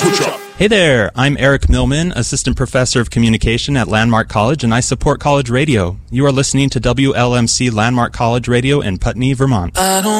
Hey there, I'm Eric Millman, Assistant Professor of Communication at Landmark College, and I support college radio. You are listening to WLMC Landmark College Radio in Putney, Vermont.